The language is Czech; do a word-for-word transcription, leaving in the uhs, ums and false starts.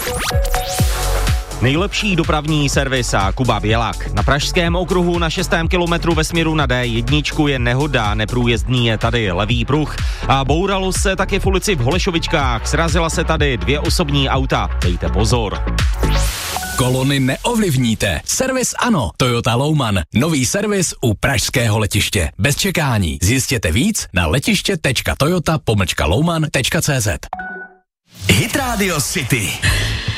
Nejlepší dopravní servis a Kuba Bělák. Na Pražském okruhu na šestém kilometru ve směru na D jedna je nehoda, neprůjezdný je tady levý pruh a bouralo se taky v ulici v Holešovičkách. Srazila se tady dvě osobní auta, dejte pozor. Kolony neovlivníte. Servis ano. Toyota Louman. Nový servis u pražského letiště. Bez čekání. Zjistěte víc na letiště tečka toyota pomlčka louman tečka cé zet. Hit Radio City.